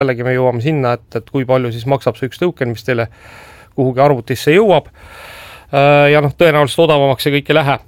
jällegi me jõuame sinna, et kui palju siis maksab see üks token, mis teile kuhugi arvutisse jõuab. Ja tõenäoliselt odavamaks see kõik ei lähe.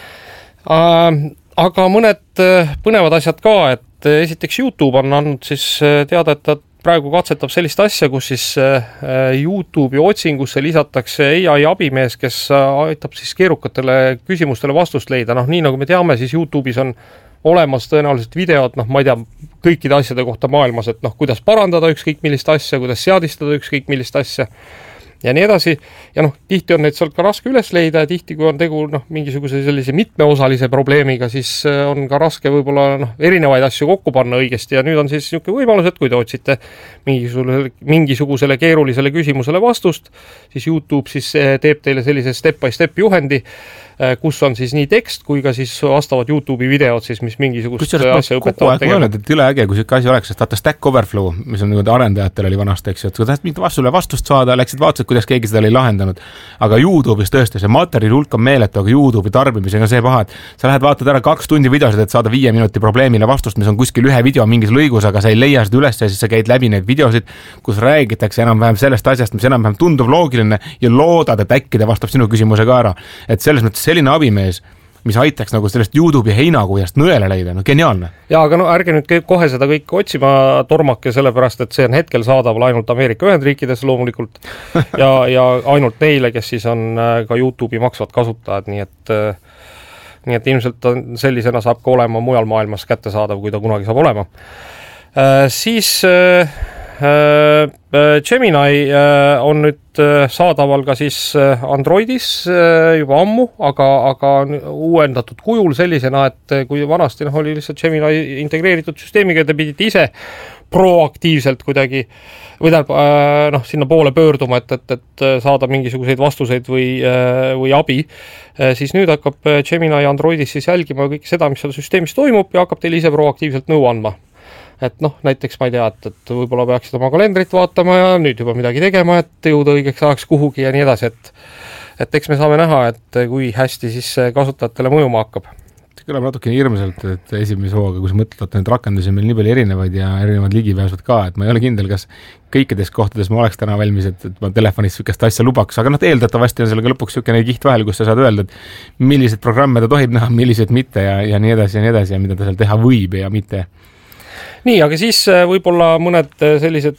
Aga mõned põnevad asjad ka, et esiteks YouTube on andnud siis teada, et ta praegu katsetab sellist asja, kus siis YouTube'i otsingusse lisatakse AI abimees, kes aitab siis keerukatele küsimustele vastust leida. Nii nagu me teame, siis YouTube'is on olemas tõenäoliselt videod, ma ei tea, kõikide asjade kohta maailmas, et kuidas parandada ükskõik millist asja, kuidas seadistada ükskõik millist asja ja nii edasi. Ja tihti on neid sealt ka raske üles leida ja tihti, kui on tegu mingisuguse sellise mitmeosalise probleemiga, siis on ka raske võib-olla erinevaid asju kokku panna õigesti ja nüüd on siis niisugune võimalus, et kui te otsite mingisugusele keerulisele küsimusele vastust, siis YouTube siis teeb teile sellise step-by-step juhendi, kus on siis nii tekst kui ka siis vastavad YouTube'i videod, siis mis mingisugust asja õpetavad tegema. Et üle äge, kui see asi oleks, sest vaata Stack Overflow, mis on arendajatel oli vanast, eks ju, et kui tahtsid mingit vastust saada, läksid vaatasid, kuidas keegi seda oli lahendanud. Aga YouTube'is tõesti see materjali hulk on meeletu, aga YouTube'i tarbimisega see paha, et sa lähed vaatad ära 2 tundi videosid, et saada 5 minuti probleemile vastust, mis on kuskil ühe video mingis lõigus, aga sa ei leia seda üles ja siis sa käid läbi neid videosid, kus räägitakse enam-vähem sellest asjast, mis enam-vähem tundub loogiline ja loodad, et äkki ta vastab sinu küsimuse ka ära. Et selles mõttes selline abimees, mis aitaks sellest YouTube'i heinakujast nõele leida, geniaalne. Ja, aga ärge nüüd kohe seda kõik otsima tormake, sellepärast, et see on hetkel saadaval ainult Ameerika Ühendriikides loomulikult ja ainult neile, kes siis on ka YouTube'i maksvad kasutajad, nii et ilmselt sellisena saab ka olema mujal maailmas kättesaadav, kui ta kunagi saab olema. Siis Gemini on nüüd saadaval ka siis Androidis juba ammu, aga uuendatud kujul sellisena, et kui vanasti oli lihtsalt Gemini integreeritud süsteemiga, te pidite ise proaktiivselt kuidagi või sinna poole pöörduma, et saada mingisuguseid vastuseid või abi, siis nüüd hakkab Gemini Androidis siis jälgima kõik seda, mis seal süsteemis toimub ja hakkab teile ise proaktiivselt nõu andma. Et näiteks ma ei tea, et võib-olla peaksid oma kalendrit vaatama ja nüüd juba midagi tegema, et jõuda õigeks ajaks kuhugi ja nii edasi, et eks me saame näha, et kui hästi siis kasutajatele mõjuma hakkab. See kõlab natukene hirmsalt, et esimese hooga, kui sa mõtled, et need rakendusi meil nii palju erinevaid ja erinevad ligipääsud ka, et ma ei ole kindel, kas kõikides kohtades ma oleks täna valmis, et ma telefonis sükest asja lubaks, aga eeldatavasti on sellega lõpuks sükene kiht vahel, kus sa saad öelda, et millised programme ta tohib näha, millised mitte ja nii edasi ja mida ta seal teha võib ja mitte. Nii, aga siis võib-olla mõned sellised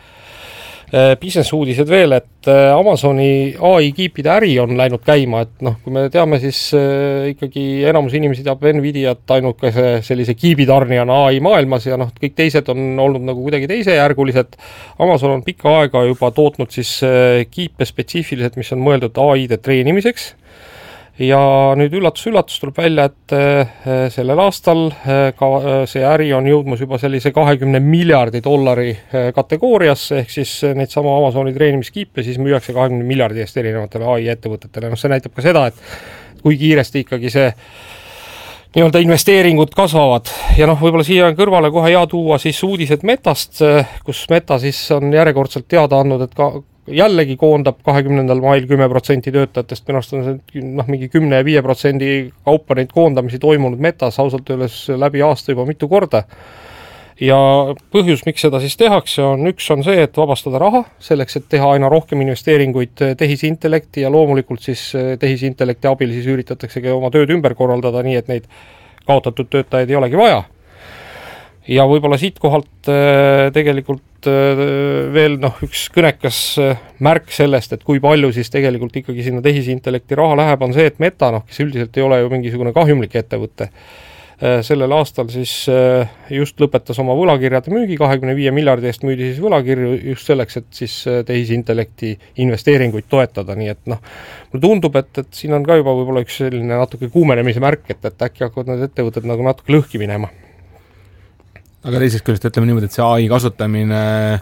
business uudised veel, et Amazoni AI kiipide äri on läinud käima, et kui me teame, siis ikkagi enamus inimesi teab Nvidiat ainult sellise kiibitarnijana AI maailmas ja kõik teised on olnud kuidagi teisejärgulised. Amazon on pikka aega juba tootnud siis kiipe spetsiifiliselt, mis on mõeldud AI-de treenimiseks. Ja nüüd üllatus tuleb välja, et sellel aastal ka see äri on jõudmas juba sellise $20 miljardi kategooriasse, ehk siis neid sama Amazoni treenimiskiipe siis müüakse 20 miljardi eest erinevatele AI ettevõtetele. See näitab ka seda, et kui kiiresti ikkagi see nii-öelda investeeringud kasvavad ja võib-olla siia kõrvale kohe hea tuua siis uudised Metast, kus Meta siis on järjekordselt teada andnud, et ka jällegi koondab 20. mail 10% töötajatest, minu arust on see mingi 10-5% kaupa neid koondamisi toimunud Metas ausalt öeldes läbi aasta juba mitu korda. Ja põhjus, miks seda siis tehakse, üks on see, et vabastada raha, selleks, et teha aina rohkem investeeringuid tehisintellekti ja loomulikult siis tehisintellekti abil siis üritatakse oma tööd ümber korraldada nii, et neid kaotatud töötajaid ei olegi vaja. Ja võib-olla siit kohalt tegelikult veel üks kõnekas märk sellest, et kui palju siis tegelikult ikkagi sinna tehisintellekti raha läheb, on see, et Meta, kes üldiselt ei ole ju mingisugune kahjumlik ettevõte, sellel aastal siis just lõpetas oma võlakirjade müügi, 25 miljardi eest müüdi siis võlakirju just selleks, et siis tehisintellekti investeeringuid toetada, nii et mulle tundub, et siin on ka juba võib-olla üks selline natuke kuumenemise märk, et äkki hakkavad need ettevõtted natuke lõhki minema. Aga teiseks küljest ütleme niimoodi, et see AI kasutamine,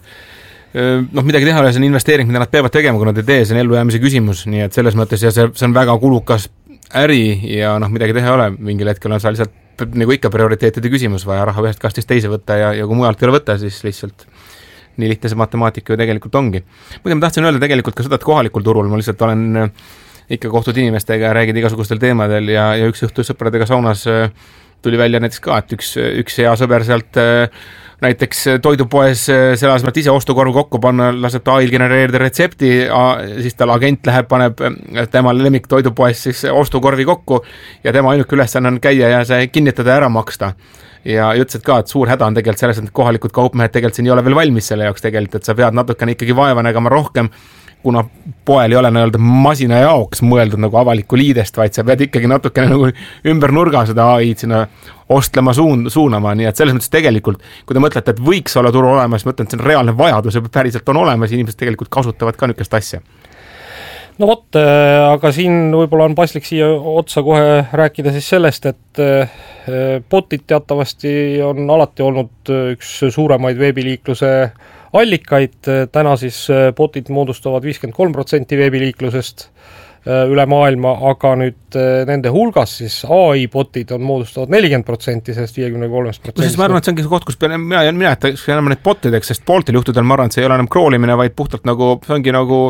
midagi teha ole, see on investeering, mida nad peavad tegema, kui nad ei tee, see on ellujäämise küsimus, nii et selles mõttes ja see on väga kulukas äri ja midagi teha ole, mingil hetkel on seal lihtsalt nagu ikka prioriteetide küsimus, vaja raha ühest kastist teise võtta ja kui mujalt ei ole võtta, siis lihtsalt nii lihtne see matemaatika ju tegelikult ongi. Muidu ma tahtsin öelda tegelikult ka seda, et kohalikul turul ma lihtsalt olen ikka kohtud inimestega ja räägid igasugustel teemadel ja üks õhtu sõpradega saunas tuli välja näiteks ka, et üks hea sõber sealt näiteks toidupoes selle asemel, et ise ostukorvu kokku panna, laseb ta AI-l genereerida retsepti, siis tal agent läheb, paneb tema lemmik toidupoes siis ostukorvi kokku ja tema ainuke ülesanne on käia ja see kinnitada ja ära maksta. Ja ütlesid ka, et suur häda on tegelikult selles, et kohalikud kaupmehed tegelikult siin ei ole veel valmis selle jaoks tegelikult, et sa pead natukene ikkagi vaeva nägema rohkem, kuna poel ei ole nii-öelda masina jaoks mõeldud nagu avalikku liidest, vaid sa pead ikkagi natukene nagu ümber nurga seda AI-d sinna ostlema suunama, nii et selles mõttes tegelikult, kui te mõtlete, et võiks olla turu olemas, mõtlen, et see on reaalne vajadus ja päriselt on olemas, inimesed tegelikult kasutavad ka niisugust asja. No vot, aga siin võib-olla on paslik siia otsa kohe rääkida siis sellest, et botid teatavasti on alati olnud üks suuremaid veebiliikluse allikaid, täna siis botid moodustavad 53% veebiliiklusest üle maailma, aga nüüd nende hulgas siis AI-botid on moodustavad 40% sellest 53%. Kusjuures ma arvan, et see ongi see koht, kus mina jätaks enam need botideks, sest pooltel juhtudel ma arvan, et see ei ole enam crawlimine, vaid puhtalt nagu, see ongi nagu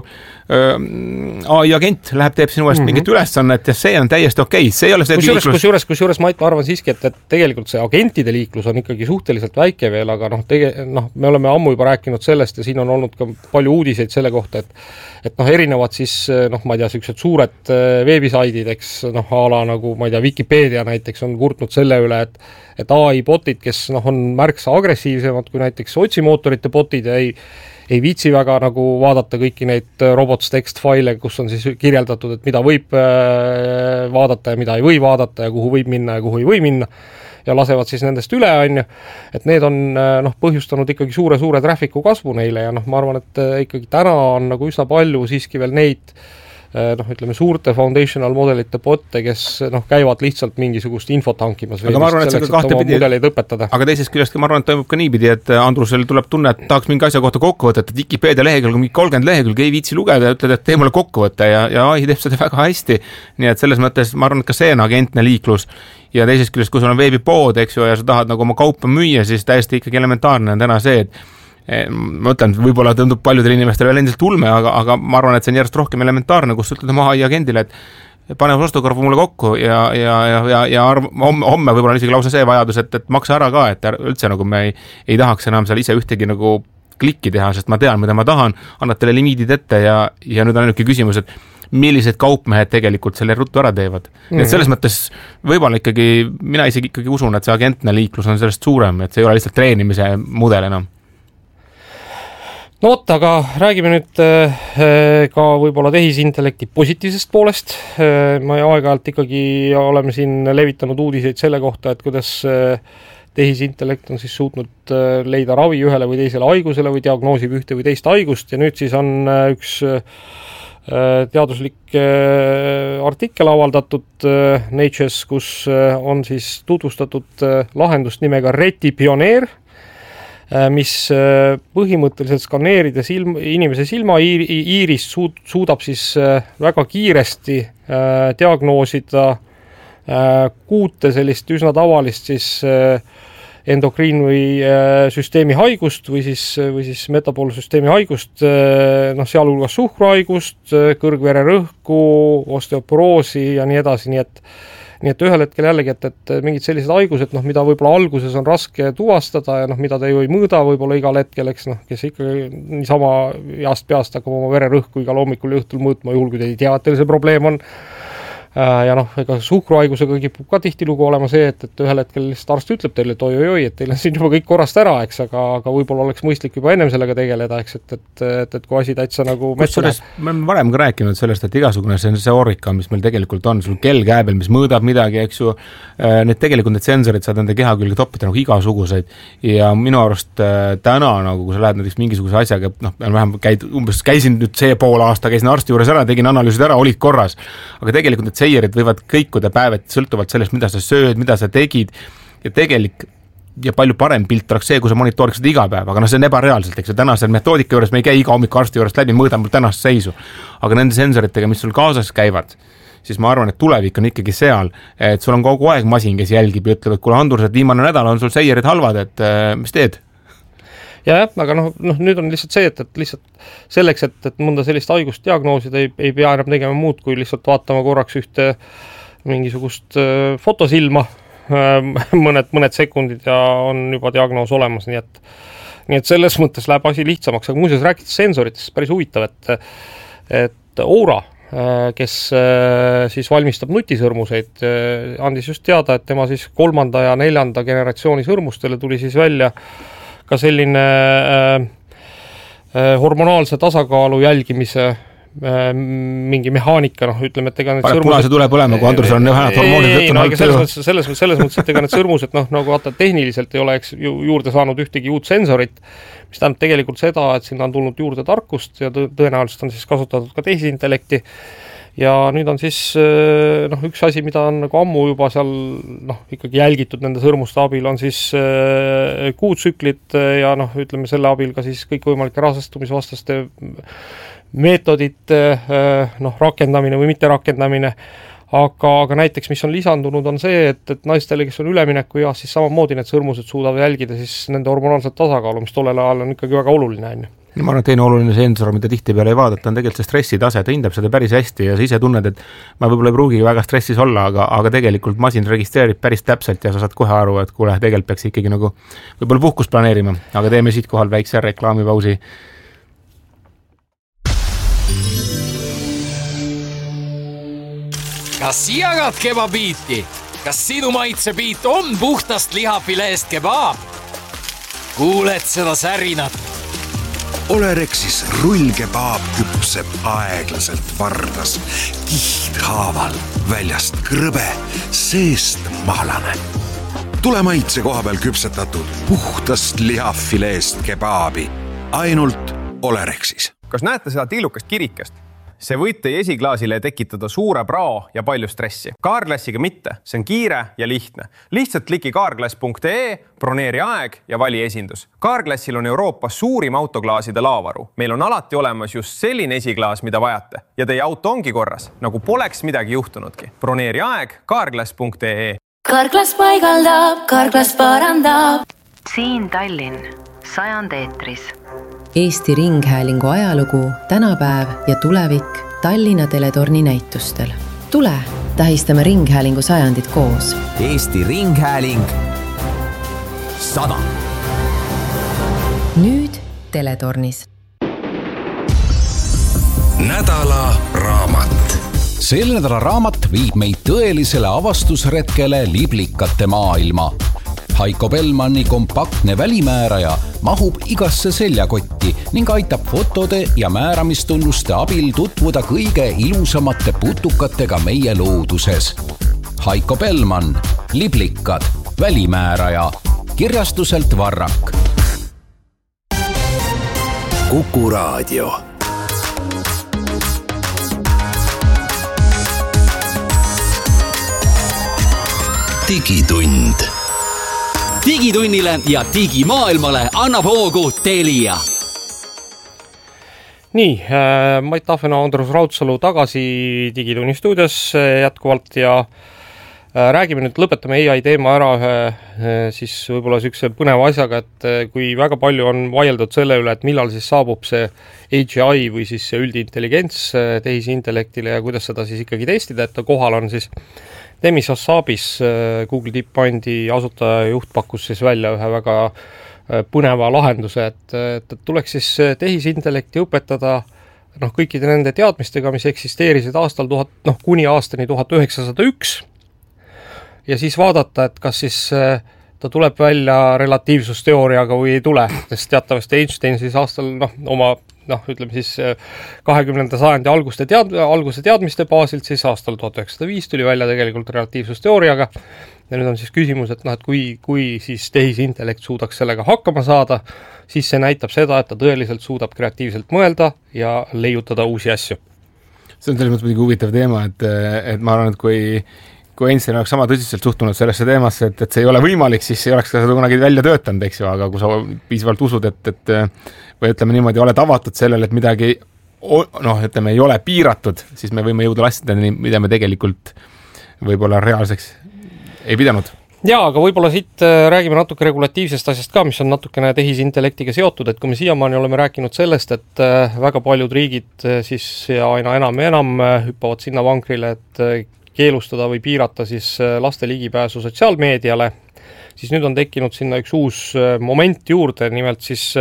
AI-agent läheb, teeb sinu eest mingit ülesannet ja see on täiesti okei. See ei ole see kusjuures ma arvan siiski, et tegelikult see agentide liiklus on ikkagi suhteliselt väike veel, aga me oleme ammu juba rääkinud sellest ja siin on olnud ka palju uudiseid selle kohta, et erinevad siis, ma ei tea, sellised suured veebisaidid, eks, a la nagu, ma ei tea, Wikipedia näiteks on kurtnud selle üle, et AI-botid, kes on märksa agressiivsemad kui näiteks otsimootorite botid ja ei viitsi väga nagu vaadata kõiki neid robots text-faile, kus on siis kirjeldatud, et mida võib vaadata ja mida ei või vaadata ja kuhu võib minna ja kuhu ei või minna ja lasevad siis nendest üle, et need on põhjustanud ikkagi suure traffiku kasvu neile ja ma arvan, et ikkagi täna on nagu üsna palju siiski veel neid ütleme suurte foundational modelite botte, kes käivad lihtsalt mingisugust infot hankimas aga ma arvan, et see ka mudeleid õpetada. Aga teisest küljest ma arvan, et toimub ka niipidi, et Andrusel tuleb tunne, et tahaks mingi asja kohta kokkuvõtet, et Wikipedia lehekülg, mingi 30 lehekülg ei viitsi lugeda ja ütled, et tee mulle kokkuvõtte ja AI teeb seda väga hästi. Nii et selles mõttes ma arvan, et ka see on agentne liiklus ja teisest küljest, kui sul on veebipood, eks ju, ja sa tahad nagu oma kaupa müüa, siis täiesti ikkagi elementaarne on täna see, et ma ütlen, võib-olla tundub paljudele inimestele veel endiselt ulme, aga ma arvan, et see on järjest rohkem elementaarne, kus ütled oma AI-agendile, et pane ostukorvu mulle kokku ja homme võib-olla on isegi lausa see vajadus, et maksa ära ka, et üldse nagu me ei tahaks enam seal ise ühtegi nagu klikki teha, sest ma tean, mida ma tahan, annad teile limiidid ette ja nüüd on ainuke küsimus, et millised kaupmehed tegelikult selle ruttu ära teevad. Et selles mõttes võib-olla ikkagi, mina isegi ikkagi usun, et see agentne liiklus on sellest suurem, et see ei ole lihtsalt treenimise mudel enam. No vot, aga räägime nüüd ka võib-olla tehisintellekti positiivsest poolest. Me aeg-ajalt ikkagi oleme siin levitanud uudiseid selle kohta, et kuidas tehisintellekt on siis suutnud leida ravi ühele või teisele haigusele või diagnoosib ühte või teist haigust ja nüüd siis on üks teaduslik artikkel avaldatud Nature's, kus on siis tutvustatud lahendust nimega Reti Pioneer, mis põhimõtteliselt skaneerides inimese silma iirist suudab siis väga kiiresti diagnoosida 6 sellist üsna tavalist siis endokriin- või süsteemi haigust või siis metaboolsüsteemi haigust, sealhulgas suhkruhaigust, kõrgvererõhku, osteoporoosi ja nii edasi, nii et ühel hetkel jällegi, et mingid sellised haigused, mida võib-olla alguses on raske tuvastada ja mida ta ju ei mõõda võib-olla igal hetkel, eks kes ikka niisama heast peast hakkab oma vererõhku igal hommikul ja õhtul mõõtma, juhul kui te ei tea, et teil see probleem on. Ja ega suhkruhaigusega kipub ka tihtilugu olema see, et ühel hetkel lihtsalt arst ütleb teile, et oi, et teil on siin juba kõik korrast ära, eks, aga võib-olla oleks mõistlik juba ennem sellega tegeleda, eks, et kui asi täitsa nagu metsa läheb. Me oleme varem ka rääkinud sellest, et igasugune sensoorika, mis meil tegelikult on, sul kell käebel, mis mõõdab midagi, eks ju, need sensorid saad enda keha külge toppida nagu igasuguseid ja minu arust täna nagu, kui sa lähed näiteks mingisuguse asjaga, vähem käisin nüüd see pool aasta, käisin arsti juures ära, tegin analüüsid ära, olid korras, aga tegelikult seierid võivad kõikuda päevet sõltuvalt sellest, mida sa sööd, mida sa tegid ja tegelik ja palju parem pilt oleks see, kui sa monitooriksid iga päev, aga see on ebareaalselt, eks ju, tänase metoodika juures me ei käi iga hommik arsti juurest läbi, mõõdame mul tänast seisu, aga nende sensoritega, mis sul kaasas käivad, siis ma arvan, et tulevik on ikkagi seal, et sul on kogu aeg masin, kes jälgib ja ütleb, et kuule Andrus, et viimane nädal on sul seierid halvad, et mis teed? Ja, aga nüüd on lihtsalt see, et lihtsalt selleks, et mõnda sellist haigust diagnoosida ei pea enam tegema muud, kui lihtsalt vaatama korraks ühte mingisugust fotosilma mõned sekundid ja on juba diagnoos olemas, nii et selles mõttes läheb asi lihtsamaks, aga muuseas rääkides sensoritest, päris huvitav, et Oura, kes siis valmistab nutisõrmuseid, andis just teada, et tema siis 3. ja 4. generatsiooni sõrmustele tuli siis välja ka selline hormonaalse tasakaalu jälgimise mingi mehaanika, ütleme, et ega need sõrmused... Punase tule põlema, kui Andrus on vähemalt hormoonid selles mõttes, et ega need sõrmused, nagu vaata, tehniliselt ei ole juurde saanud ühtegi uut sensorit, mis tähendab tegelikult seda, et sinna on tulnud juurde tarkust ja tõenäoliselt on siis kasutatud ka tehisintellekti. Ja nüüd on siis üks asi, mida on nagu ammu juba seal ikkagi jälgitud nende sõrmuste abil, on siis kuutsüklid ja ütleme selle abil ka siis kõikvõimalike rasestumisvastaste meetodite rakendamine või mitte rakendamine, aga näiteks, mis on lisandunud, on see, et naistele, kes on ülemineku eas, siis samamoodi need sõrmused suudavad jälgida siis nende hormonaalset tasakaalu, mis tollel ajal on ikkagi väga oluline. Ma arvan, et teine oluline sensor, mida tihti peale ei vaadata, on tegelikult see stressitase, ta hindab seda päris hästi ja sa ise tunned, et ma võib-olla ei pruugi väga stressis olla, aga tegelikult masin registreerib päris täpselt ja sa saad kohe aru, et kuule, tegelikult peaks ikkagi nagu võib-olla puhkust planeerima, aga teeme siit kohal väikse reklaamipausi. Kas jagad kebabiiti? Kas sinu maitsebiit on puhtast lihafileest kebab? Kuuled seda särinat? Olerexis rullkebaab küpseb aeglaselt vardas, kihthaaval, väljast krõbe, seest mahlane. Tule maitse koha peal küpsetatud puhtast lihafileest kebaabi, ainult Olerexis. Kas näete seda tillukest kirikest? See võid teie esiklaasile tekitada suure prao ja palju stressi. Carglassiga mitte, see on kiire ja lihtne. Lihtsalt kliki carglass.ee, broneeri aeg ja vali esindus. Carglassil on Euroopas suurim autoklaaside laavaru. Meil on alati olemas just selline esiklaas, mida vajate. Ja teie auto ongi korras, nagu poleks midagi juhtunudki. Broneeri aeg carglass.ee. Carglass paigaldab, Carglass parandab. Siin Tallinn, 100 eetris. Eesti Ringhäälingu ajalugu, tänapäev ja tulevik Tallinna Teletorni näitustel. Tule, tähistame Ringhäälingu 100 koos. Eesti Ringhääling 100. Nüüd Teletornis. Nädala raamat. Sel nädala raamat viib meid tõelisele avastusretkele liblikate maailma. Haiko Bellmanni kompaktne välimääraja mahub igasse seljakotti ning aitab fotode ja määramistunnuste abil tutvuda kõige ilusamate putukatega meie looduses. Haiko Bellmann, liblikad, välimääraja, kirjastuselt Varrak. Kuku Raadio. Digitund. Digitunnile ja digimaailmale annab hoogu Telia. Nii, Mait Tahvena, Andrus Raudsalu tagasi Digitunni stuudios jätkuvalt ja räägime nüüd, lõpetame AI teema ära ühe siis võib-olla sükse põneva asjaga, et kui väga palju on vaieldud selle üle, et millal siis saabub see AGI või siis see üldintelligents tehisintellektile ja kuidas seda siis ikkagi testida, et ta kohal on siis Demis Hassabis, Google DeepMindi asutaja juht pakkus siis välja ühe väga põneva lahenduse, et tuleks siis tehisintellekti õpetada kõikide nende teadmistega, mis eksisteerisid aastal kuni aastani 1901 ja siis vaadata, et kas siis ta tuleb välja relatiivsusteooriaga või ei tule, sest teatavasti Einstein siis aastal oma ütleme siis 20. sajandi alguse teadmiste baasilt, siis aastal 1905 tuli välja tegelikult relatiivsusteooriaga ja nüüd on siis küsimus, et kui siis tehisintellekt suudaks sellega hakkama saada, siis see näitab seda, et ta tõeliselt suudab kreatiivselt mõelda ja leiutada uusi asju. See on selles mõttes muidugi huvitav teema, et ma arvan, et kui Einstein oleks sama tõsiselt suhtunud sellesse teemasse, et see ei ole võimalik, siis ei oleks ka seda kunagi välja töötanud, eks ju, aga kui sa piisavalt usud, et või ütleme niimoodi, oled avatud sellele, et midagi ei ole piiratud, siis me võime jõuda lastideni, mida me tegelikult võib-olla reaalseks ei pidanud. Jaa, aga võib-olla siit räägime natuke regulatiivsest asjast ka, mis on natukene tehisintellektiga seotud, et kui me siiamaani oleme rääkinud sellest, et väga paljud riigid siis ja aina enam hüppavad sinna vankrile, et keelustada või piirata siis laste ligipääsu sotsiaalmeediale, siis nüüd on tekkinud sinna üks uus moment juurde, nimelt siis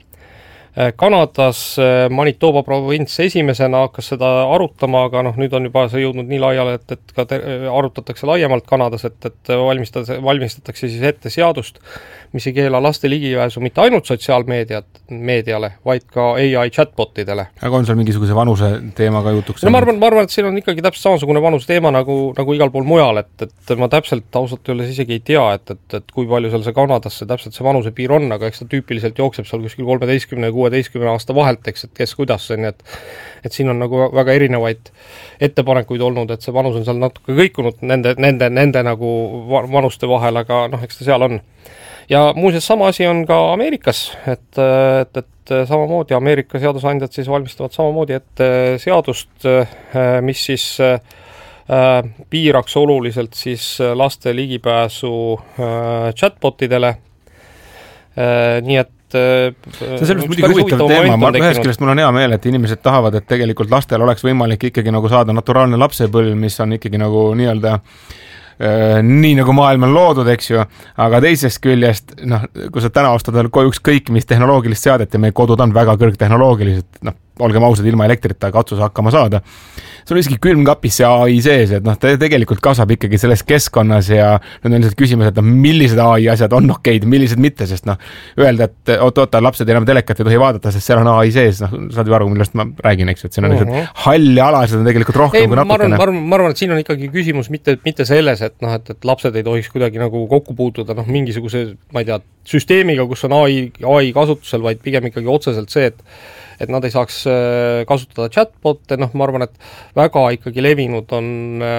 Kanadas Manitoba provints esimesena hakkas seda arutama, aga nüüd on juba see jõudnud nii laiale, et ka arutatakse laiemalt Kanadas, et valmistatakse siis ette seadust, mis ei keela laste ligipääsu mitte ainult sotsiaalmeediale, vaid ka AI chatbotidele. Aga on seal mingisuguse vanuse teemaga jutuks? No ma arvan, et siin on ikkagi täpselt samasugune vanuse teema nagu igal pool mujal, et ma täpselt ausalt öeldes isegi ei tea, et kui palju seal see Kanadas täpselt see vanuse piir on, aga eks ta tüüpiliselt jookseb seal kuskil 13 ja 16 aasta vahelt, eks, et kes kuidas see, nii et siin on nagu väga erinevaid ettepanekuid olnud, et see vanus on seal natuke kõikunud nende nagu vanuste vahel, aga eks ta seal on. Ja muuseas sama asi on ka Ameerikas, et samamoodi Ameerika seadusandjad siis valmistavad samamoodi ette seadust, mis siis piiraks oluliselt siis laste ligipääsu chatbotidele, nii et see on sellest muidugi huvitav teema, ühest küljest mul on hea meel, et inimesed tahavad, et tegelikult lastel oleks võimalik ikkagi nagu saada naturaalne lapsepõlv, mis on ikkagi nagu nii-öelda nii nagu maailm on loodud, eks ju, aga teisest küljest, kui sa täna ostad koju ükskõik mis tehnoloogilist seadet ja meie kodud on väga kõrgtehnoloogilised, olgem ausad, ilma elektrita katsus hakkama saada. See on isegi külmkapis see AI sees, et ta tegelikult kasvab ikkagi selles keskkonnas ja nüüd on lihtsalt küsimus, et millised AI asjad on okeid, millised mitte, sest öelda, et oota, lapsed enam telekat ei tohi vaadata, sest seal on AI sees, saad ju aru, millest ma räägin, eks ju, et siin on lihtsalt halli ala, seda on tegelikult rohkem kui natukene. Ma arvan, et siin on ikkagi küsimus mitte selles, et lapsed ei tohiks kuidagi nagu kokku puutuda mingisuguse, ma ei tea, süsteemiga, kus on AI kasutusel, vaid pigem ikkagi otseselt see, et nad ei saaks kasutada chatbotte, ma arvan, et väga ikkagi levinud on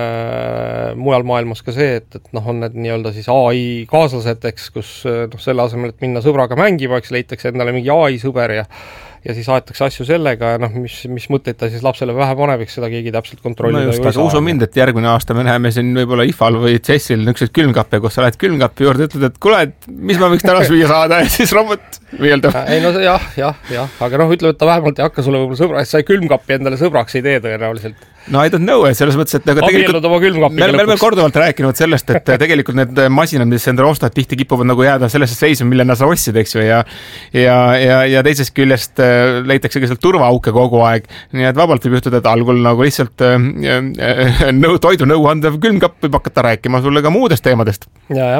mujal maailmas ka see, et on need nii-öelda siis AI kaaslased, eks, kus selle asemel, et minna sõbraga mängima, eks leitakse endale mingi AI sõber ja siis aetakse asju sellega ja mis mõtteid ta siis lapsele vähe paneb, eks seda keegi täpselt kontrollida ju ei saa. Usu mind, et järgmine aasta me näeme siin võib-olla IFA-l või CES-il niisugused külmkappe, kus sa lähed külmkapi juurde, ütled, et kuule, mis ma võiks täna süüa saada ja siis robot viieldab. Ei jah, aga ütleme, et ta vähemalt ei hakka sulle võib-olla sõbra, et sa külmkapi endale sõbraks ei tee tõenäoliselt. No I don't know, et selles mõttes, et me oleme korduvalt rääkinud sellest, et tegelikult need masinad, mis endale ostad, tihti kipuvad nagu jääda sellesse seisu, millena sa ostsid, eks ju, ja teisest küljest leitakse ka sealt turvaauke kogu aeg, nii et vabalt võib juhtuda, et algul nagu lihtsalt toidu nõu andev külmkapp võib hakata rääkima sulle ka muudest teemadest.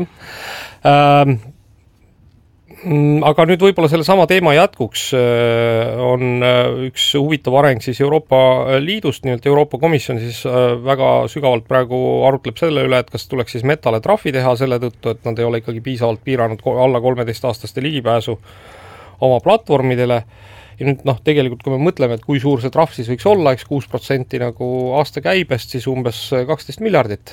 Aga nüüd võib-olla selle sama teema jätkuks on üks huvitav areng siis Euroopa Liidust, nimelt Euroopa Komisjon siis väga sügavalt praegu arutleb selle üle, et kas tuleks siis Metale trahvi teha selle tõttu, et nad ei ole ikkagi piisavalt piiranud alla 13-aastaste ligipääsu oma platvormidele. Ja nüüd tegelikult, kui me mõtleme, et kui suur see trahv siis võiks olla, eks 6% nagu aasta käibest, siis umbes 12 miljardit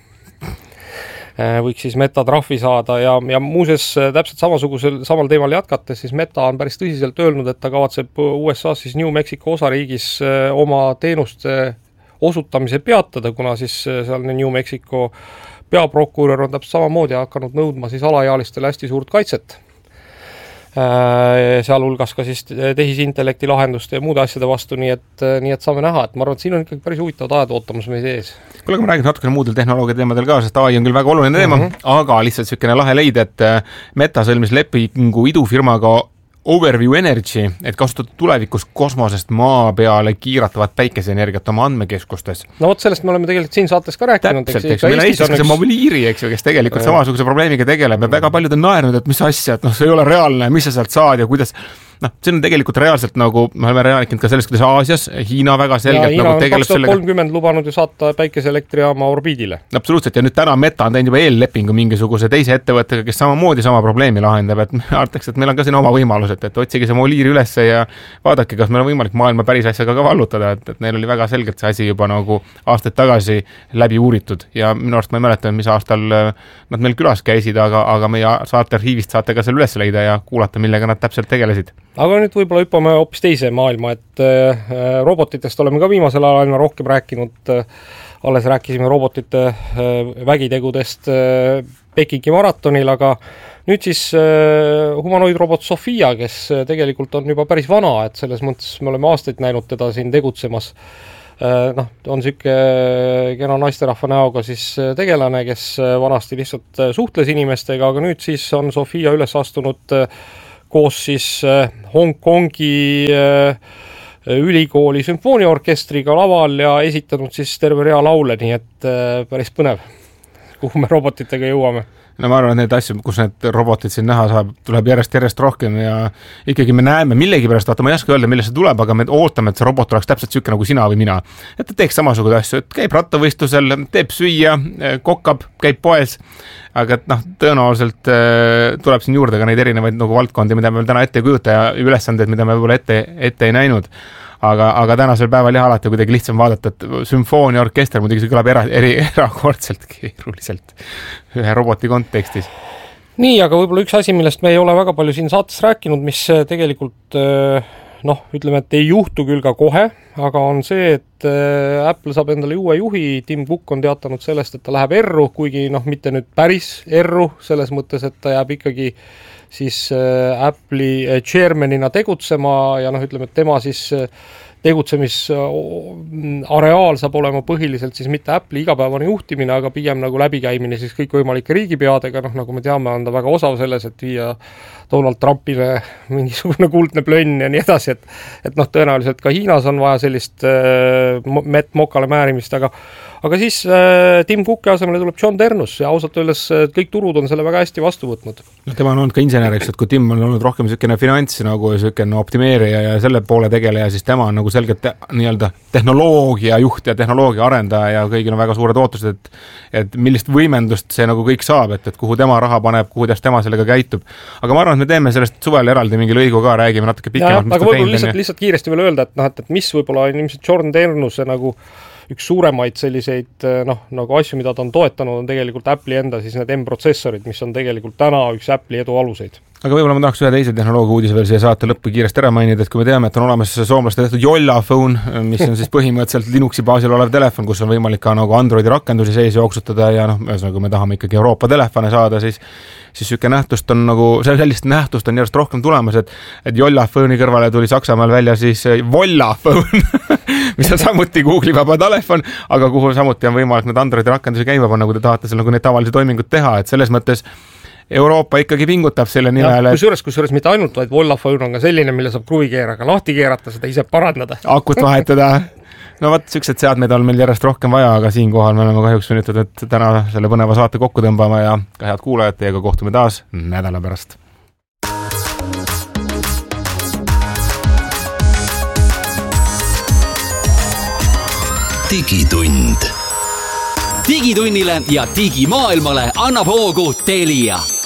võiks siis Meta trahvi saada ja muuseas täpselt samal teemal jätkates, siis Meta on päris tõsiselt öelnud, et ta kavatseb USA siis New Mexico osariigis oma teenuste osutamise peatada, kuna siis seal New Mexico peaprokurör on täpselt samamoodi hakanud nõudma siis alaealistele hästi suurt kaitset. Sealhulgas ka siis tehisintellekti lahenduste ja muude asjade vastu, nii et saame näha, et ma arvan, et siin on ikkagi päris huvitavad ajad ootamas meid ees. Kuule, ma räägin natukene muudel tehnoloogia teemadel ka, sest AI on küll väga oluline teema, aga lihtsalt selline lahe leid, et Meta sõlmis lepingu idufirmaga Overview Energy, et kasutada tulevikus kosmosest maa peale kiiratavat päikeseenergiat oma andmekeskustes. No vot, sellest me oleme tegelikult siin saates ka rääkinud. Täpselt, eks meil Eestis on see mobiiliiri, eks ju, kes tegelikult samasuguse probleemiga tegeleb ja väga paljud on naernud, et mis asja, et see ei ole reaalne, mis sa sealt saad ja kuidas. See on tegelikult reaalselt nagu, me oleme rääkinud ka sellest, kuidas Aasias, Hiina väga selgelt Hiina nagu tegeleb sellega. Hiina on 2030 lubanud ju saata päikeseelektrijaama orbiidile. Absoluutselt, ja nüüd täna Meta on teinud juba eellepingu mingisuguse teise ettevõttega, kes samamoodi sama probleemi lahendab, et artaks, et meil on ka siin oma võimalused, et otsige see mobiiliiri ülesse ja vaadake, kas meil on võimalik maailma päris asjaga ka vallutada, et neil oli väga selgelt see asi juba nagu aastaid tagasi läbi uuritud ja minu arust ma ei mäleta, mis aastal nad meil külas käisid, aga meie saate arhiivist saate ka seal üles leida ja kuulata, millega nad täpselt tegelesid. Aga nüüd võib-olla hüppame hoopis teise maailma, et robotitest oleme ka viimasel ajal aina rohkem rääkinud, alles rääkisime robotite vägitegudest Pekingi maratonil, aga nüüd siis humanoidrobot Sofia, kes tegelikult on juba päris vana, et selles mõttes me oleme aastaid näinud teda siin tegutsemas, on siuke kena naisterahva näoga siis tegelane, kes vanasti lihtsalt suhtles inimestega, aga nüüd siis on Sofia üles astunud koos siis Hongkongi ülikooli sümfooniaorkestriga laval ja esitanud siis terve rea laule, nii et päris põnev, kuhu me robotitega jõuame. No ma arvan, et need asju, kus need robotid siin näha saab, tuleb järjest rohkem ja ikkagi me näeme millegipärast, vaata ma ei oska öelda, millest see tuleb, aga me ootame, et see robot oleks täpselt siuke nagu sina või mina. Et ta teeks samasugused asju, et käib rattavõistlusel, teeb süüa, kokkab, käib poes, aga tõenäoliselt tuleb siin juurde ka neid erinevaid nagu valdkondi, mida me täna ette ei kujuta ja ülesandeid, mida me võib-olla ette ei näinud. Aga tänasel päeval jah alati kuidagi lihtsam vaadata, et sümfooniaorkester muidugi see kõlab erakordselt keeruliselt ühe roboti kontekstis. Nii, aga võib-olla üks asi, millest me ei ole väga palju siin saates rääkinud, mis tegelikult ütleme, et ei juhtu küll ka kohe, aga on see, et Apple saab endale uue juhi, Tim Cook on teatanud sellest, et ta läheb erru, kuigi mitte nüüd päris erru, selles mõttes, et ta jääb ikkagi siis Apple'i chairmanina tegutsema ja ütleme, et tema siis tegutsemisareaal saab olema põhiliselt siis mitte Apple'i igapäevane juhtimine, aga pigem nagu läbikäimine siis kõikvõimalike riigipeadega, nagu me teame, on ta väga osav selles, et viia Donald Trumpile mingisugune kuldne plönn ja nii edasi, et tõenäoliselt ka Hiinas on vaja sellist mokale määrimist, aga siis Tim Cooki asemele tuleb John Ternus ja ausalt öeldes kõik turud on selle väga hästi vastu võtnud. Tema on olnud ka inseneriks, et kui Tim on olnud rohkem selline finants nagu selline optimeerija ja selle poole tegeleja, siis tema on nagu selgelt nii-öelda tehnoloogia juht ja tehnoloogia arendaja ja kõigil on väga suured ootused, et millist võimendust see nagu kõik saab, et kuhu tema raha paneb, kuidas tema sellega käitub. Aga ma arvan, et me teeme sellest suvel eraldi mingi lõigu ka, räägime natuke pikemalt. Aga võib-olla lihtsalt kiiresti veel öelda, et mis võib-olla on ilmselt John Ternuse nagu üks suuremaid selliseid nagu asju, mida ta on toetanud, on tegelikult Apple'i enda siis need M-protsessorid, mis on tegelikult täna üks Apple'i edu aluseid. Aga võib-olla ma tahaks ühe teise tehnoloogia uudise veel siia saate lõppu kiiresti ära mainida, et kui me teame, et on olemas soomlaste tehtud Jolla phone, mis on siis põhimõtteliselt Linuxi baasil olev telefon, kus on võimalik ka nagu Androidi rakendusi sees jooksutada ja kui me tahame ikkagi Euroopa telefone saada, siis siuke nähtust on nagu, sellist nähtust on järjest rohkem tulemas, et Jolla phone'i kõrvale tuli Saksamaal välja siis Volla phone, mis on samuti Google'i vaba telefon, aga kuhu samuti on võimalik need Androidi rakendusi käima panna, kui te tahate seal nagu neid tavalisi toiminguid teha, et selles mõttes Euroopa ikkagi pingutab selle nimel. Kusjuures mitte ainult, vaid Volla phone on ka selline, mille saab kruvikeeraga lahti keerata, seda ise parandada. Akut vahetada. No vaat, siuksed seadmeid on meil järjest rohkem vaja, aga siinkohal me oleme kahjuks sunnitud, et täna selle põneva saate kokku tõmbama ja ka head kuulajad, teiega kohtume taas nädala pärast. Digitund. Digitunnile ja digimaailmale annab hoogu Telia.